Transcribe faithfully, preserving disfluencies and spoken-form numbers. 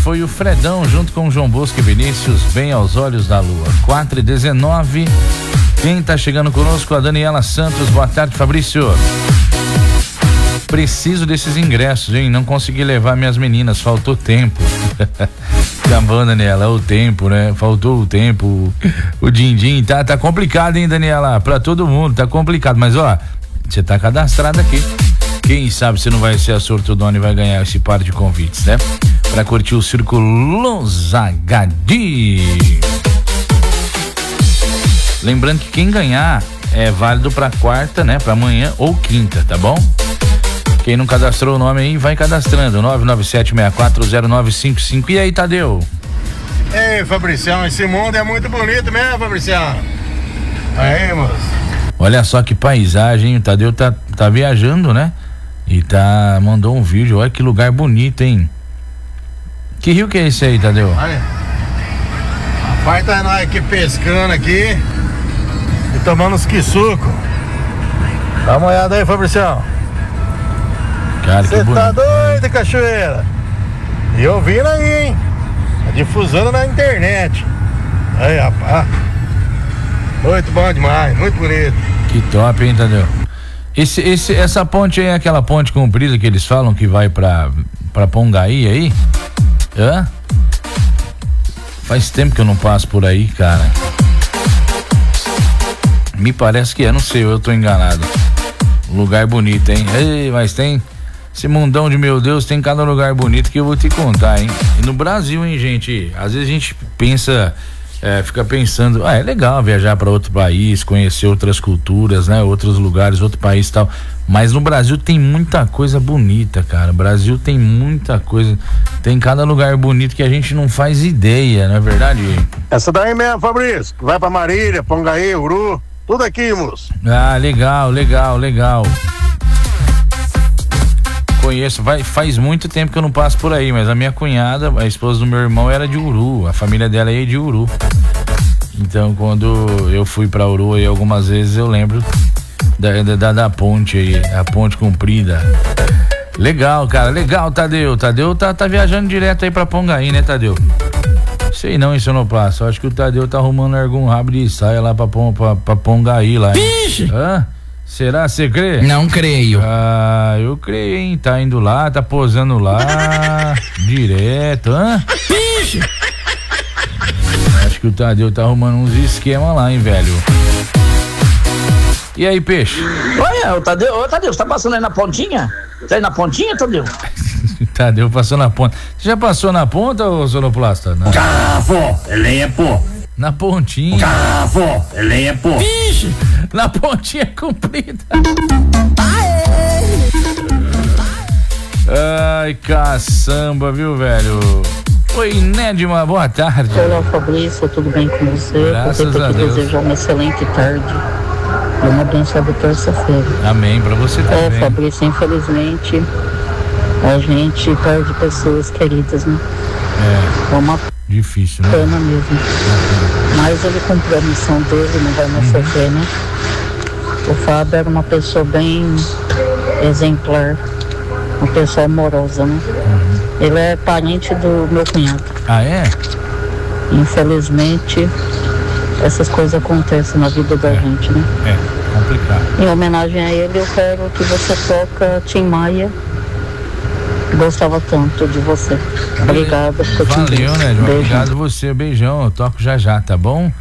foi o Fredão junto com o João Bosco e Vinícius, Bem aos Olhos da Lua. quatro e dezenove. Quem tá chegando conosco? A Daniela Santos. Boa tarde, Fabrício. Preciso desses ingressos, hein? Não consegui levar minhas meninas, faltou tempo. Tá bom, Daniela, é o tempo, né? Faltou o tempo. O din-din, tá, tá complicado, hein, Daniela? Pra todo mundo, tá complicado. Mas, ó, você tá cadastrado aqui. Quem sabe você não vai ser a sortudona e vai ganhar esse par de convites, né? Pra curtir o Circo Los H D. Lembrando que quem ganhar é válido pra quarta, né? Pra amanhã ou quinta, tá bom? Quem não cadastrou o nome aí, vai cadastrando. nove nove sete seis quatro zero nove cinco cinco. E aí, Tadeu? Ei, Fabricião, esse mundo é muito bonito mesmo, Fabricião. Aí, moço. Olha só que paisagem, o Tadeu tá, tá viajando, né? E tá, mandou um vídeo, olha que lugar bonito, hein? Que rio que é esse aí, Tadeu? Olha, rapaz, tá nós aqui pescando aqui e tomando uns quisuco. Dá uma olhada aí, Fabricião. Você tá doido, cachoeira? E ouvindo aí, hein? A difusão na internet. Aí, rapaz. Muito bom demais, muito bonito. Que top, hein, Tadeu? Esse, esse, essa ponte aí é aquela ponte comprida que eles falam que vai pra, pra Pongaí aí? Hã? Faz tempo que eu não passo por aí, cara. Me parece que é, não sei, eu tô enganado. Lugar bonito, hein? Ei, mas tem... Esse mundão de meu Deus, tem cada lugar bonito que eu vou te contar, hein? E no Brasil, hein, gente? Às vezes a gente pensa, é, fica pensando, ah, é legal viajar para outro país, conhecer outras culturas, né? Outros lugares, outro país e tal. Mas no Brasil tem muita coisa bonita, cara. O Brasil tem muita coisa. Tem cada lugar bonito que a gente não faz ideia, não é verdade? Essa daí mesmo, Fabrício. Vai pra Marília, Pongaí, Uru, tudo aqui, moço. Ah, legal, legal, legal. Conheço, vai, faz muito tempo que eu não passo por aí, mas a minha cunhada, a esposa do meu irmão, era de Uru, a família dela é de Uru. Então, quando eu fui pra Uru aí algumas vezes, eu lembro da, da, da ponte aí, a ponte comprida. Legal, cara, legal, Tadeu. Tadeu tá, tá viajando direto aí pra Pongaí, né, Tadeu? Sei não, hein, Sonoplasta. Acho que o Tadeu tá arrumando algum rabo de saia lá pra, pra, pra Pongaí lá. Vixe! Hã? Será? Você crê? Não creio. Ah, eu creio, hein? Tá indo lá, tá posando lá, direto, hã? Bicho! Acho que o Tadeu tá arrumando uns esquemas lá, hein, velho? E aí, peixe? Olha, o Tadeu, ô Tadeu, você tá passando aí na pontinha? Tá aí na pontinha, Tadeu? Tadeu passou na ponta. Você já passou na ponta, ô Sonoplasta? Na... Cavo, elepo. Na pontinha. Cavo, elepo. Vixe! Na pontinha comprida. Ai, caçamba, viu, velho? Oi, Nédima, boa tarde. Olá, Fabrício, tudo bem com você? Graças eu a te Deus. desejar uma excelente tarde e uma abençoada terça-feira. Amém, pra você também. É, Fabrício, infelizmente a gente perde pessoas queridas, né? É. É uma Difícil, né? pena mesmo. Mas ele cumpriu a missão dele, não vai mais sofrer, né? O Fábio era uma pessoa bem exemplar, uma pessoa amorosa, né? Uhum. Ele é parente do meu cunhado. Ah, é? Infelizmente, essas coisas acontecem na vida da É. gente, né? É, complicado. Em homenagem a ele, eu quero que você toca Tim Maia. Gostava tanto de você. Obrigada. Valeu, Nédima. Obrigado você. Beijão. Eu toco já já, tá bom?